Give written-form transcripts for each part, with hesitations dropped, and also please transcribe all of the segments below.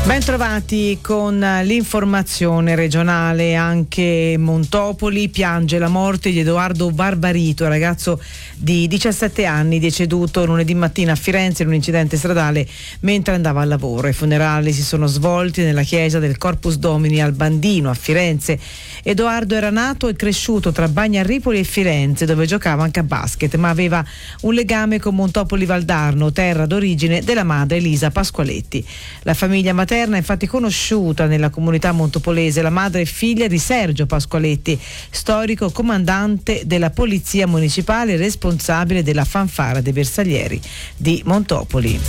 Ben trovati con l'informazione regionale. Anche Montopoli piange la morte di Edoardo Barbarito, ragazzo di 17 anni deceduto lunedì mattina a Firenze in un incidente stradale mentre andava al lavoro. I funerali si sono svolti nella chiesa del Corpus Domini al Bandino a Firenze. Edoardo era nato e cresciuto tra Bagnarripoli e Firenze, dove giocava anche a basket, ma aveva un legame con Montopoli Valdarno, terra d'origine della madre Elisa Pasqualetti. La famiglia materna è infatti conosciuta nella comunità montopolese. La madre è figlia di Sergio Pasqualetti, storico comandante della polizia municipale e responsabile della fanfara dei bersaglieri di Montopoli.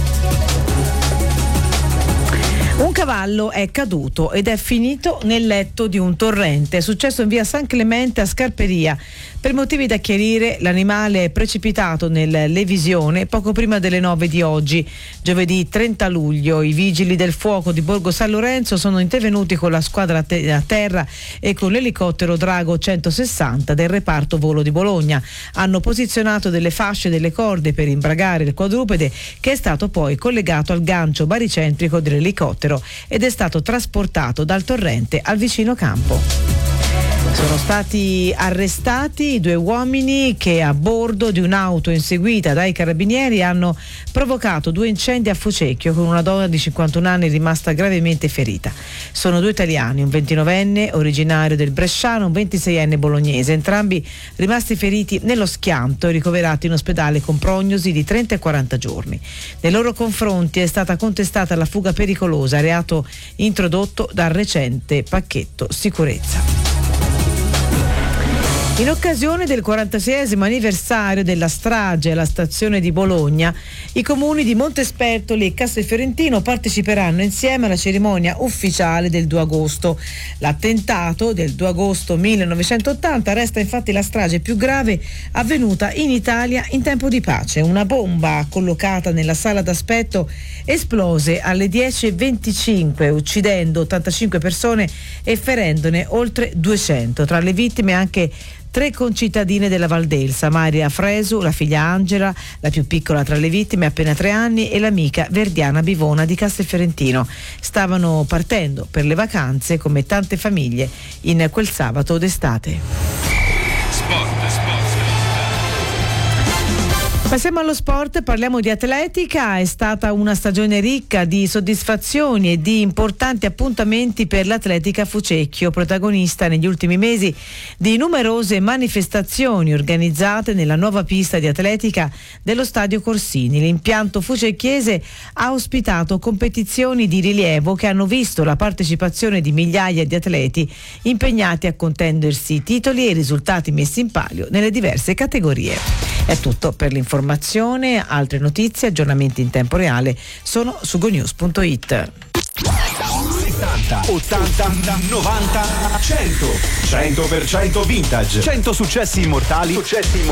Un cavallo è caduto ed è finito nel letto di un torrente. È successo in via San Clemente a Scarperia. Per motivi da chiarire, l'animale è precipitato nel Levisione poco prima delle 9 di oggi, giovedì 30 luglio. I vigili del fuoco di Borgo San Lorenzo sono intervenuti con la squadra a terra e con l'elicottero Drago 160 del reparto volo di Bologna. Hanno posizionato delle fasce e delle corde per imbragare il quadrupede, che è stato poi collegato al gancio baricentrico dell'elicottero ed è stato trasportato dal torrente al vicino campo. Sono stati arrestati 2 uomini che a bordo di un'auto inseguita dai carabinieri hanno provocato 2 incendi a Fucecchio con una donna di 51 anni rimasta gravemente ferita. Sono 2 italiani, un 29enne originario del Bresciano, un 26enne bolognese, entrambi rimasti feriti nello schianto e ricoverati in ospedale con prognosi di 30 e 40 giorni. Nei loro confronti è stata contestata la fuga pericolosa, reato introdotto dal recente pacchetto sicurezza. In occasione del 46esimo anniversario della strage alla stazione di Bologna, i comuni di Montespertoli e Castelfiorentino parteciperanno insieme alla cerimonia ufficiale del 2 agosto. L'attentato del 2 agosto 1980 resta infatti la strage più grave avvenuta in Italia in tempo di pace. Una bomba collocata nella sala d'aspetto esplose alle 10:25, uccidendo 85 persone e ferendone oltre 200. Tra le vittime anche 3 concittadine della Valdelsa, Maria Fresu, la figlia Angela, la più piccola tra le vittime, appena 3 anni, e l'amica Verdiana Bivona di Castelfiorentino. Stavano partendo per le vacanze come tante famiglie in quel sabato d'estate. Passiamo allo sport, parliamo di atletica. È stata una stagione ricca di soddisfazioni e di importanti appuntamenti per l'Atletica Fucecchio, protagonista negli ultimi mesi di numerose manifestazioni organizzate nella nuova pista di atletica dello Stadio Corsini. L'impianto fucecchiese ha ospitato competizioni di rilievo che hanno visto la partecipazione di migliaia di atleti impegnati a contendersi titoli e risultati messi in palio nelle diverse categorie. È tutto per l'informazione. Altre notizie, aggiornamenti in tempo reale sono su gonews.it. 70, 80, 90, 100% vintage. 100 successi immortali